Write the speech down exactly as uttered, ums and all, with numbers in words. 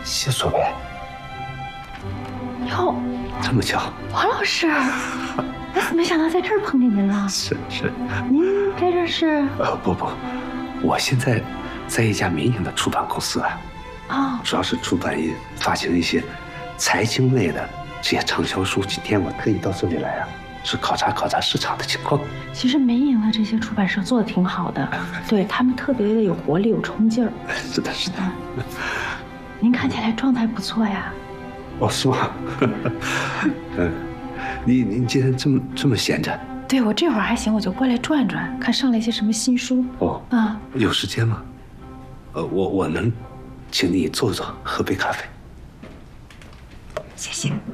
谢楚北。 哟， 这么巧， 王老师，我怎么没想到在这儿碰见您了？ 是是。 您在这是？ 呃，不不，我现在在一家民营的出版公司啊， 哦， 主要是出版一发行一些财经类的这些畅销书。今天我特意到这里来啊，是考察考察市场的情况。 其实民营的这些出版社做的挺好的，对他们特别的有活力、有冲劲儿。 是的，是的。 您看起来状态不错呀。 哦，是吗？嗯，你你今天这么这么闲着？ 对，我这会儿还行，我就过来转转，看上了一些什么新书。 哦， 啊， 有时间吗？呃，我我能请你坐坐，喝杯咖啡。 谢谢。